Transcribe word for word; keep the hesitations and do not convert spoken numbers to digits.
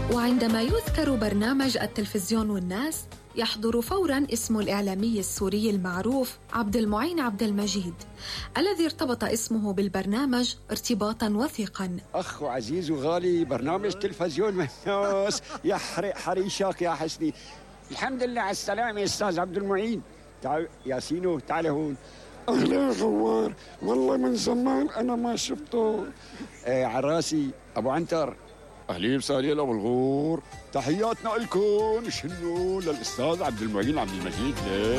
وعندما يذكر برنامج التلفزيون والناس يحضر فوراً اسم الإعلامي السوري المعروف عبد المعين عبد المجيد، الذي ارتبط اسمه بالبرنامج ارتباطاً وثيقاً. أخ وعزيز وغالي، برنامج تلفزيون والناس يحرق حريشك يا حسني. الحمد لله على السلامة يا أستاذ عبد المعين. تعال ياسينو، تعال هون. أهلا غوار، والله من زمان أنا ما شفته. ايه عراسي أبو عنتر. أهلين وسهلين أبو الغور، تحياتنا لكم. شنو للأستاذ عبد المعين عبد المجيد.